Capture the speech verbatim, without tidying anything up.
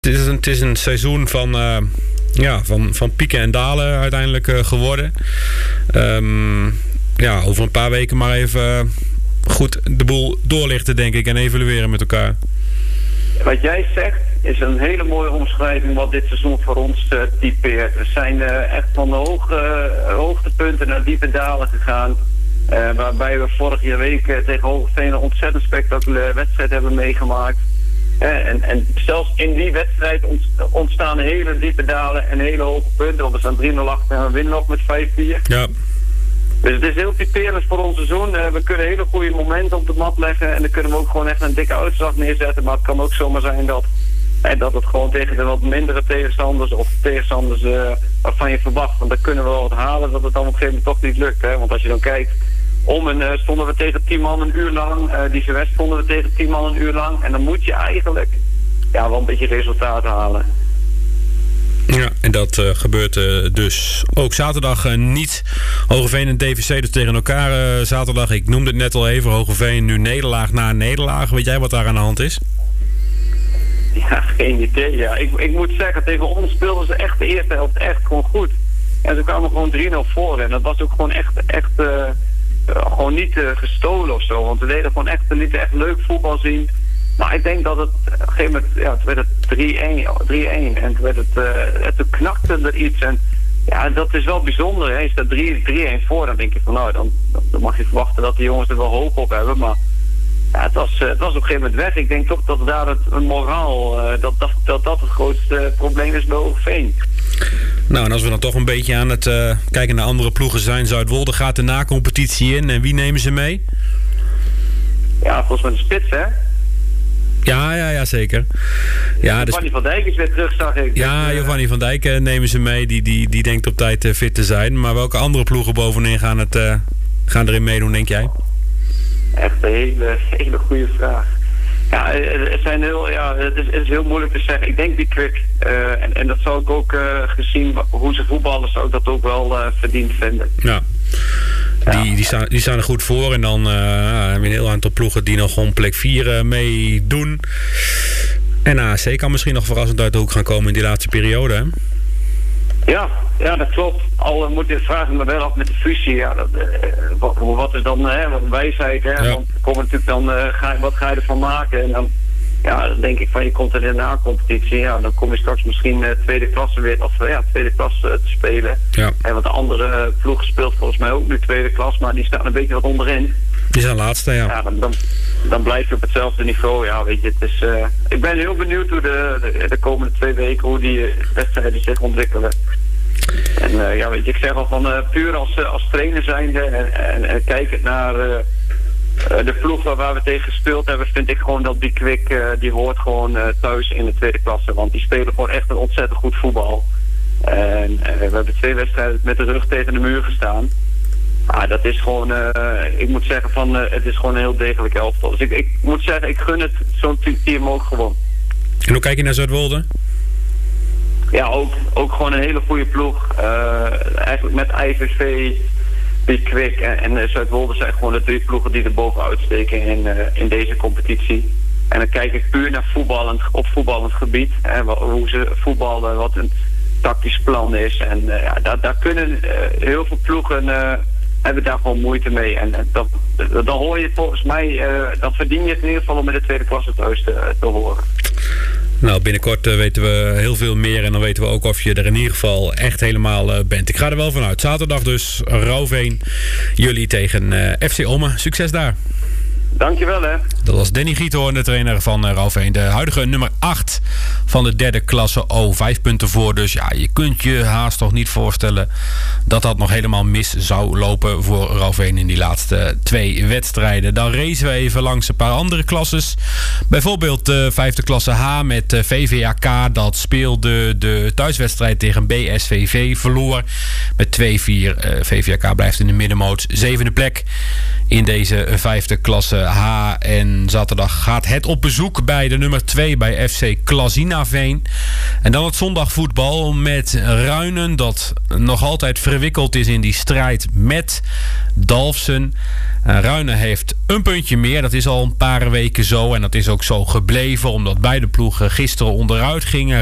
Het is een, het is een seizoen van, uh, ja, van, van pieken en dalen uiteindelijk uh, geworden. Um, ja, over een paar weken maar even uh, goed de boel doorlichten, denk ik, en evalueren met elkaar. Wat jij zegt is een hele mooie omschrijving wat dit seizoen voor ons uh, typeert. We zijn uh, echt van de hoge, uh, hoogtepunten naar diepe dalen gegaan. Uh, waarbij we vorige week uh, tegen Hoogeveen een ontzettend spectaculaire wedstrijd hebben meegemaakt. Uh, en, en zelfs in die wedstrijd ontstaan hele diepe dalen en hele hoge punten. Want we staan drie nul achter en we winnen nog met vijf vier. Ja. Dus het is heel typerend voor ons seizoen. Uh, we kunnen hele goede momenten op de mat leggen. En dan kunnen we ook gewoon echt een dikke uitslag neerzetten. Maar het kan ook zomaar zijn dat, uh, dat het gewoon tegen de wat mindere tegenstanders of tegenstanders uh, waarvan je verwacht. Want dan kunnen we wel wat halen dat het dan op een gegeven moment toch niet lukt. Hè? Want als je dan kijkt, om en uh, stonden we tegen tien man een uur lang. Uh, die West stonden we tegen tien man een uur lang. En dan moet je eigenlijk ja, wel een beetje resultaat halen. Ja, en dat uh, gebeurt uh, dus ook zaterdag uh, niet. Hoogeveen en D V C dus tegen elkaar uh, zaterdag. Ik noemde het net al even. Hoogeveen nu nederlaag na nederlaag. Weet jij wat daar aan de hand is? Ja, geen idee. Ja. Ik, ik moet zeggen, tegen ons speelden ze echt de eerste helft echt gewoon goed. En ze kwamen gewoon drie nul voor. En dat was ook gewoon echt, echt uh, uh, gewoon niet uh, gestolen of zo. Want we deden gewoon echt, we lieten echt leuk voetbal zien. Maar ik denk dat het op een gegeven moment, ja, toen werd het drie één en toen werd het, uh, toen knakte er iets. En ja, dat is wel bijzonder. Hè. Je staat drie één voor, dan denk je van nou, dan, dan mag je verwachten dat de jongens er wel hoop op hebben. Maar ja, het was, uh, het was op een gegeven moment weg. Ik denk toch dat daar het een moraal, uh, dat, dat, dat dat het grootste probleem is bij Hoogeveen. Nou, en als we dan toch een beetje aan het uh, kijken naar andere ploegen zijn, Zuidwolde gaat de na-competitie in. En wie nemen ze mee? Ja, volgens mij de spits, hè? Ja, ja, ja, zeker. Ja, Giovanni dus van Dijk is weer terug, zag ik. Ja, dus, uh, Giovanni van Dijk uh, nemen ze mee. Die, die, die denkt op tijd uh, fit te zijn. Maar welke andere ploegen bovenin gaan, het, uh, gaan erin meedoen, denk jij? Echt een hele, hele goede vraag. Ja, het, zijn heel, ja het, is, het is heel moeilijk te zeggen. Ik denk die Quick. Uh, en, en dat zou ik ook, uh, gezien hoe ze voetballen, zou ik dat ook wel uh, verdiend vinden. Ja. Die, ja. die, staan, die staan er goed voor. En dan uh, hebben we een heel aantal ploegen die nog om plek vier uh, meedoen. En A C kan misschien nog verrassend uit de hoek gaan komen in die laatste periode, hè? Ja, ja, dat klopt. Al uh, moet je vragen me wel af met de fusie. Ja, dat, uh, wat, wat is dan uh, wat wijsheid? Hè? Ja. Want komen natuurlijk dan, uh, ga, wat ga je ervan maken? En dan, ja, dan denk ik van je komt er in de na-competitie. Ja, dan kom je straks misschien uh, tweede klasse weer, of uh, ja, tweede klasse uh, te spelen. Ja. En want de andere uh, ploeg speelt volgens mij ook nu tweede klas, maar die staan een beetje wat onderin. Die zijn laatste, ja. Ja, dan, dan, dan blijf je op hetzelfde niveau. Ja, weet je, het is, uh, ik ben heel benieuwd hoe de, de, de komende twee weken, hoe die uh, wedstrijden zich ontwikkelen. En uh, ja, weet je, ik zeg al van uh, puur als, uh, als trainer zijnde en, en, en kijkend naar uh, uh, de ploeg waar, waar we tegen gespeeld hebben, vind ik gewoon dat die Quick, uh, die hoort gewoon uh, thuis in de tweede klasse. Want die spelen gewoon echt een ontzettend goed voetbal. En uh, we hebben twee wedstrijden met de rug tegen de muur gestaan. Ah, dat is gewoon, uh, ik moet zeggen van, uh, het is gewoon een heel degelijk elftal. Dus ik, ik moet zeggen, ik gun het zo'n team ook gewoon. En hoe kijk je naar Zuidwolde? Ja, ook, ook gewoon een hele goede ploeg. Uh, eigenlijk met I V V, Big Quick en, en uh, Zuidwolde zijn gewoon de drie ploegen die er bovenuit steken in, uh, in deze competitie. En dan kijk ik puur naar voetballend, op voetballend gebied. Hè, hoe ze voetballen, wat een tactisch plan is. En uh, ja, daar, daar kunnen uh, heel veel ploegen uh, hebben daar gewoon moeite mee. En uh, dat, dan hoor je volgens mij, uh, dan verdien je het in ieder geval om met de tweede klasse thuis te, te horen. Nou, binnenkort uh, weten we heel veel meer en dan weten we ook of je er in ieder geval echt helemaal uh, bent. Ik ga er wel vanuit. Zaterdag dus, Rauwveen, jullie tegen uh, F C Ommen. Succes daar. Dankjewel, hè. Dat was Danny Giethoorn, de trainer van uh, Rauwveen. De huidige nummer acht van de derde klasse. Oh, vijf punten voor. Dus ja, je kunt je haast toch niet voorstellen dat dat nog helemaal mis zou lopen voor Rauwveen in die laatste twee wedstrijden. Dan racen we even langs een paar andere klasses. Bijvoorbeeld de uh, vijfde klasse H met uh, V V A K. Dat speelde de thuiswedstrijd tegen B S V V. Verloor met twee vier. Uh, V V A K blijft in de middenmoot. Zevende plek in deze uh, vijfde klasse H. En zaterdag gaat het op bezoek bij de nummer twee bij F C Klazinaveen. En dan het zondagvoetbal met Ruinen, dat nog altijd verwikkeld is in die strijd met Dalfsen. Uh, Ruinen heeft een puntje meer, dat is al een paar weken zo. En dat is ook zo gebleven, omdat beide ploegen gisteren onderuit gingen.